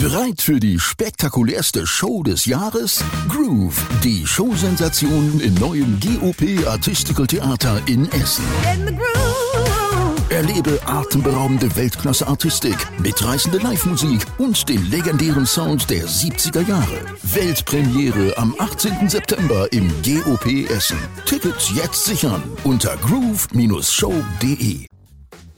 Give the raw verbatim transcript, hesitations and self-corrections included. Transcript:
Bereit für die spektakulärste Show des Jahres? Groove, die Showsensation im neuen G O P Artistical Theater in Essen. In the groove. Erlebe atemberaubende Weltklasse-Artistik, mitreißende Live-Musik und den legendären Sound der siebziger Jahre. Weltpremiere am achtzehnten September im G O P Essen. Tickets jetzt sichern unter groove Bindestrich show punkt de.